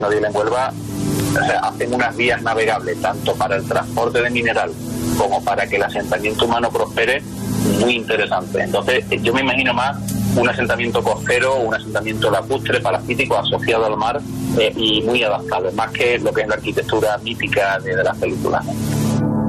Isla en Huelva, o sea, hacen unas vías navegables tanto para el transporte de mineral como para que el asentamiento humano prospere, muy interesante. Entonces yo me imagino más un asentamiento costero, un asentamiento lacustre, parasítico, asociado al mar, y muy adaptable, más que lo que es la arquitectura mítica de las películas.